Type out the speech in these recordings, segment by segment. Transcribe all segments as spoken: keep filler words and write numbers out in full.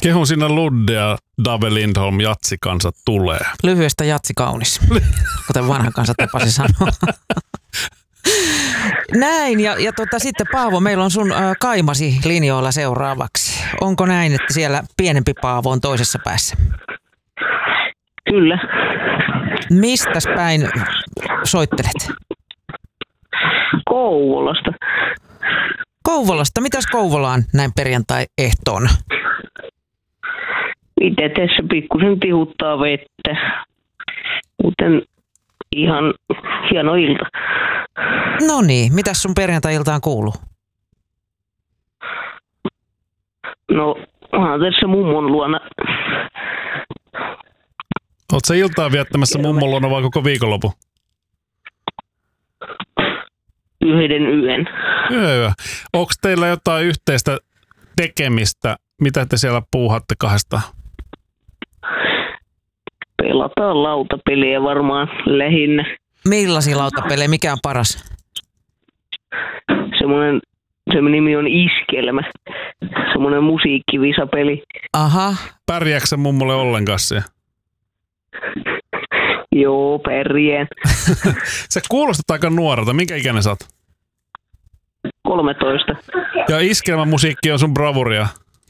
Kehun sinä Ludde ja Dave Lindholm, jatsikansa tulee. Lyhyestä jatsi kaunis, kuten vanha kansa tapasi sanoa. Näin, ja, ja tota, sitten Paavo, meillä on sun ä, kaimasi linjoilla seuraavaksi. Onko näin, että siellä pienempi Paavo on toisessa päässä? Kyllä. Mistäs päin soittelet? Kouvolasta. Kouvolasta. Mitäs Kouvolaan näin perjantai-ehtoona? Itse tässä pikkusen tihuttaa vettä. Muuten ihan hieno ilta. No niin, mitäs sun perjantai-iltaan kuuluu? No, onhan tässä mummon luona. Oletko sä iltaa viettämässä mummon luona vai koko viikonloppu? Yhden yön. Yö. Onko teillä jotain yhteistä tekemistä? Mitä te siellä puuhatte kahdestaan? Pelataan lautapeliä varmaan lähinnä. Millaisia lautapelejä? Mikä on paras? Semmoinen, se nimi on Iskelmä. Semmoinen musiikkivisapeli. Aha. Pärjääkö sä mummolle ollenkaan siellä? Joo, pärjään. Sä kuulostat aika nuorelta. Minkä ikäinen sä oot? kolmetoista. Ja iskelmämusiikki on sun bravuria?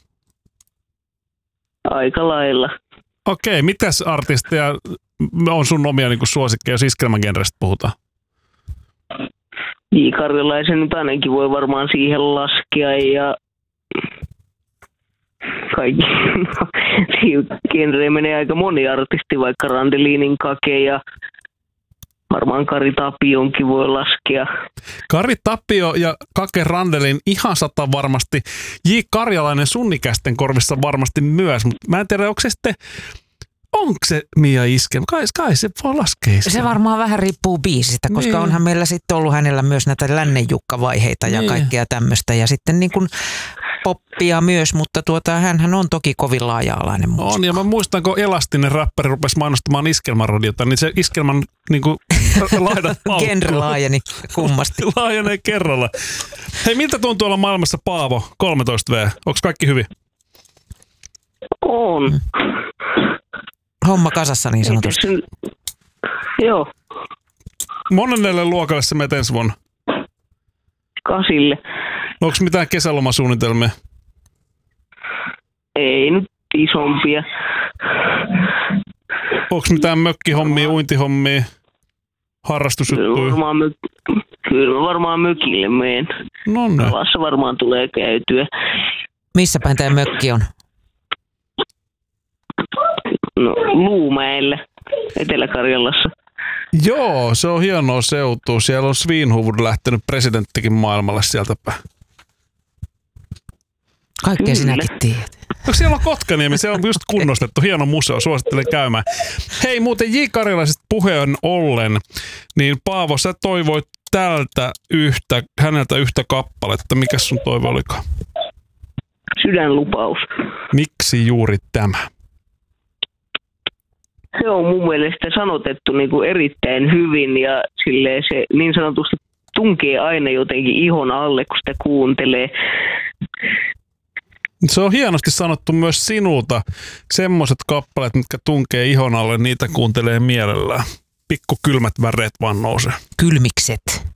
Aika lailla. Okei, mitäs artisteja on sun omia niin kuin suosikkeja, jos iskelmägenrestä puhutaan? J. Karjalaisen nyt ainakin voi varmaan siihen laskea ja kaikki. Genreen menee aika moni artisti, vaikka Randelinin Kake ja varmaan Kari Tapionkin voi laskea. Kari Tapio ja Kake Randelin ihan sata varmasti. J. Karjalainen sunnikästen korvissa varmasti myös, mutta mä en tiedä, onko se sitten, onko se Mia Iskelmä? Kai, kai se voi laskea. Se varmaan vähän riippuu biisistä, koska niin. Onhan meillä sitten ollut hänellä myös näitä Lännenjukka-vaiheita ja niin. Kaikkea tämmöistä. Ja sitten niin kuin poppia myös, mutta tuota, hänhän on toki kovin laaja-alainen muusikko. On, ja mä muistan, kun Elastinen räppäri rupesi mainostamaan iskelmäradiota, niin se iskelmän niin kuin laidat paukkuu. Genre laajeni kummasti. Laajenee kerralla. Hei, miltä tuntuu olla maailmassa Paavo, kolmetoista vuotias? Onko kaikki hyvin? On. Homma kasassa niin sanotusti. Joo. Monennelle luokalle sä menet ensi vuonna? Kasille. Onko mitään kesälomasuunnitelmia? Ei nyt isompia. Onko mitään mökkihommia, uintihommia, harrastusjuttuja? Varmaan mök... Kyllä varmaan mökille meen. No ne. Kalassa varmaan tulee käytyä. Missä päin tämä mökki on? No, Luumäellä, Etelä-Karjalassa. Joo, se on hienoa seutua. Siellä on Svinhuvud lähtenyt presidenttikin maailmalle sieltä päin. Kaikkea sinäkin tiedät. No siellä on Kotkaniemi, se on just kunnostettu. Hieno museo, suosittelen käymään. Hei, muuten J. Karjalaisesta puheen ollen, niin Paavo, sä toivoit tältä yhtä, häneltä yhtä kappaletta. Mikä sun toive olikaan? Sydänlupaus. Miksi juuri tämä? Se on mun mielestä sanotettu niin kuin erittäin hyvin ja silleen se niin sanotusti tunkee aina jotenkin ihon alle, kun sitä kuuntelee. Se on hienosti sanottu myös sinulta. Semmoiset kappaleet, mitkä tunkee ihon alle, niitä kuuntelee mielellään. Pikku kylmät väreet vaan nousee. Kylmikset.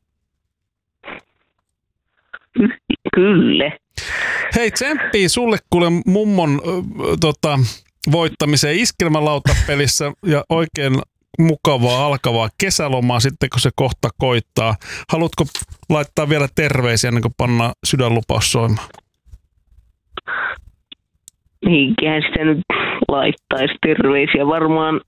Kyllä. Hei, tsemppii sulle kuule mummon äh, tota, voittamiseen iskelmälautapelissä ja oikein mukavaa alkavaa kesälomaa sitten, kun se kohta koittaa. Haluatko laittaa vielä terveisiä ennen kuin pannaan sydänlupaus soimaan? Mihinkähän sitä nyt laittaisi terveisiä. Varmaan,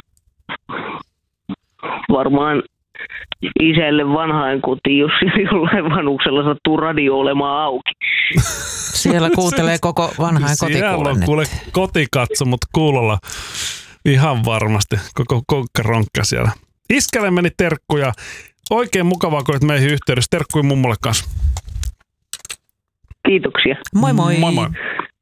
varmaan isälle vanhain kotiin, jos jollain vanhuksella sattuu radio olemaan auki. Siellä kuuntelee koko vanhain kotikuulen. Siellä on kuule kotikatsomut kuulolla ihan varmasti. Koko konkkaronkka siellä. Iskälle meni terkkuja. Oikein mukavaa, kun olet meihin yhteydessä. Terkkuja mummolle kanssa. Kiitoksia. Moi moi. Moi moi.